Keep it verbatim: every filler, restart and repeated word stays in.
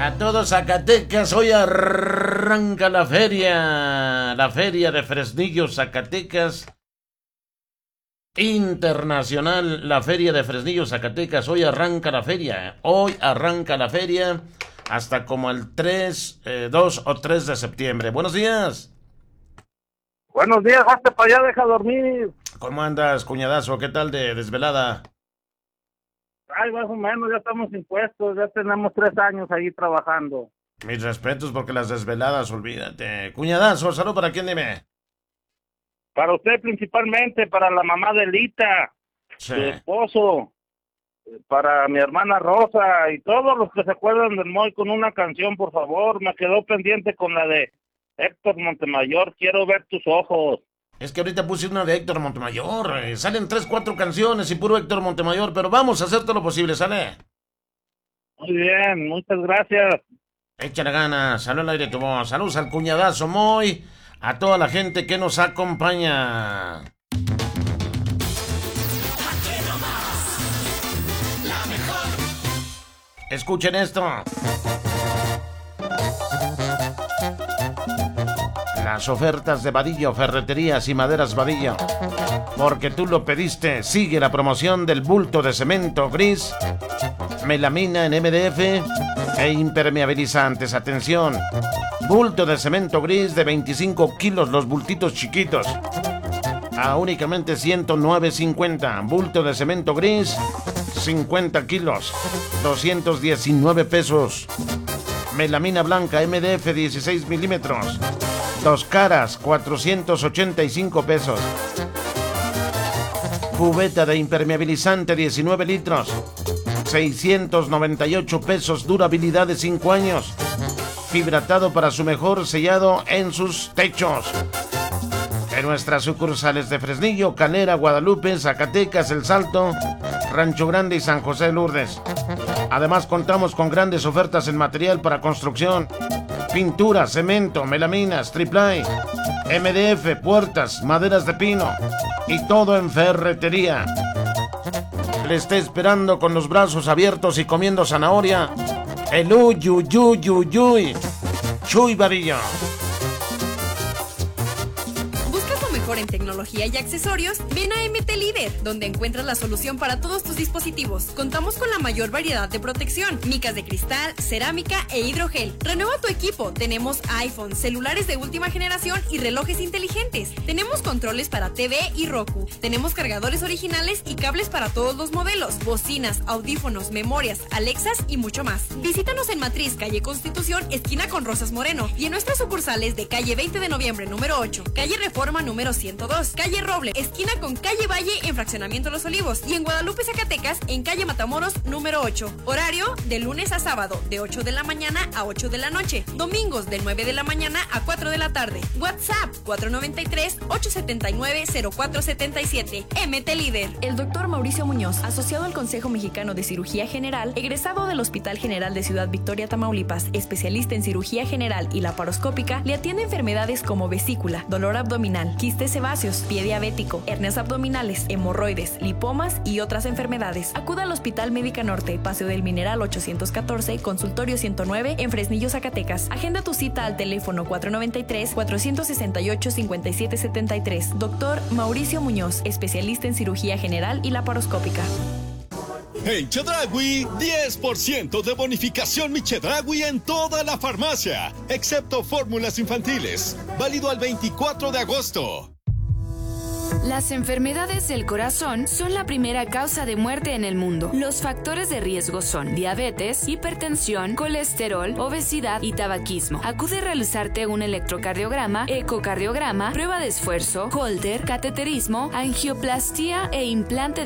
A todos Zacatecas, hoy arranca la feria, la feria de Fresnillo, Zacatecas, internacional, la feria de Fresnillo, Zacatecas, hoy arranca la feria, hoy arranca la feria hasta como el tres, eh, dos o tres de septiembre. Buenos días. Buenos días, hazte para allá, deja dormir. ¿Cómo andas, cuñadazo? ¿Qué tal de desvelada? Ay, más o menos, ya estamos impuestos, ya tenemos tres años ahí trabajando. Mis respetos porque las desveladas, olvídate. Cuñadazo, ¿salud para quién, dime? Para usted principalmente, para la mamá de Lita, Sí. su esposo, para mi hermana Rosa y todos los que se acuerdan del Moy con una canción, por favor. Me quedó pendiente con la de Héctor Montemayor, quiero ver tus ojos. Es que ahorita puse una de Héctor Montemayor. eh, Salen tres, cuatro canciones y puro Héctor Montemayor, pero vamos a hacer todo lo posible, ¿sale? Muy bien, muchas gracias. Échale ganas, salud al aire tu voz. Saludos al cuñadazo Moy, a toda la gente que nos acompaña. Escuchen esto. Las ofertas de Vadillo, Ferreterías y Maderas Vadillo. Porque tú lo pediste. Sigue la promoción del bulto de cemento gris, melamina en M D F e impermeabilizantes. Atención. Bulto de cemento gris de veinticinco kilos, los bultitos chiquitos, a únicamente ciento nueve cincuenta. Bulto de cemento gris, cincuenta kilos, doscientos diecinueve pesos. Melamina blanca M D F dieciséis milímetros, dos caras, cuatrocientos ochenta y cinco pesos. Cubeta de impermeabilizante diecinueve litros, seiscientos noventa y ocho pesos, durabilidad de cinco años. Fibratado para su mejor sellado en sus techos. En nuestras sucursales de Fresnillo, Calera, Guadalupe, Zacatecas, El Salto, Rancho Grande y San José de Lourdes. Además contamos con grandes ofertas en material para construcción, pintura, cemento, melaminas, triplay, M D F, puertas, maderas de pino y todo en ferretería. Le está esperando con los brazos abiertos y comiendo zanahoria el uyuyuyuyuy Chuy Vadillo. En tecnología y accesorios, ven a M T Líder, donde encuentras la solución para todos tus dispositivos. Contamos con la mayor variedad de protección, micas de cristal, cerámica e hidrogel. Renueva tu equipo. Tenemos iPhone, celulares de última generación y relojes inteligentes. Tenemos controles para T V y Roku. Tenemos cargadores originales y cables para todos los modelos, bocinas, audífonos, memorias, Alexas y mucho más. Visítanos en Matriz, calle Constitución, esquina con Rosas Moreno, y en nuestras sucursales de calle veinte de noviembre número ocho, calle Reforma número ciento dos, calle Roble, esquina con calle Valle en Fraccionamiento Los Olivos, y en Guadalupe, Zacatecas, en calle Matamoros número ocho. Horario de lunes a sábado de ocho de la mañana a ocho de la noche, domingos de nueve de la mañana a cuatro de la tarde. WhatsApp cuatro nueve tres, ocho siete nueve, cero cuatro siete siete. M T Líder. El doctor Mauricio Muñoz, asociado al Consejo Mexicano de Cirugía General, egresado del Hospital General de Ciudad Victoria, Tamaulipas, especialista en cirugía general y laparoscópica, le atiende enfermedades como vesícula, dolor abdominal, quistes sebáceos, pie diabético, hernias abdominales, hemorroides, lipomas y otras enfermedades. Acuda al Hospital Médica Norte, Paseo del Mineral ochocientos catorce, Consultorio ciento nueve, en Fresnillo, Zacatecas. Agenda tu cita al teléfono cuatro nueve tres, cuatro seis ocho, cinco siete siete tres. Doctor Mauricio Muñoz, especialista en cirugía general y laparoscópica. En Chedraui, diez por ciento de bonificación mi Chedraui en toda la farmacia, excepto fórmulas infantiles. Válido al veinticuatro de agosto. Las enfermedades del corazón son la primera causa de muerte en el mundo. Los factores de riesgo son diabetes, hipertensión, colesterol, obesidad y tabaquismo. Acude a realizarte un electrocardiograma, ecocardiograma, prueba de esfuerzo, Holter, cateterismo, angioplastía e implante